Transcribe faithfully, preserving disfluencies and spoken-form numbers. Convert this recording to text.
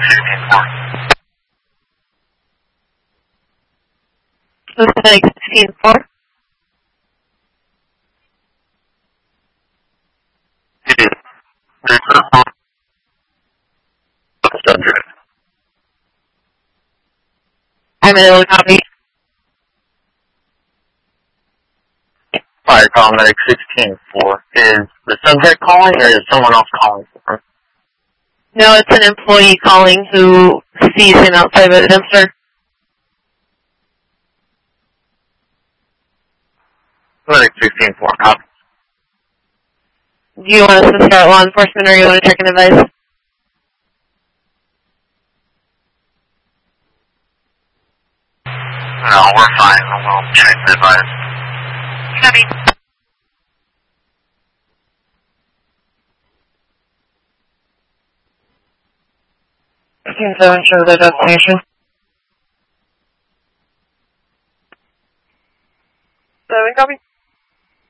sixteen four. Pacific sixteen four. It is. There's a subject. I'm able to copy. Fire call medic sixteen four. Is the subject calling or is someone else calling for him? No, it's an employee calling who sees him outside of the dumpster. Medic sixteen four, copy. Do you want us to start law enforcement or you want to check an advice? No, we're fine. We'll check the advice. Copy. fifteen seven, show the destination. Seven, copy.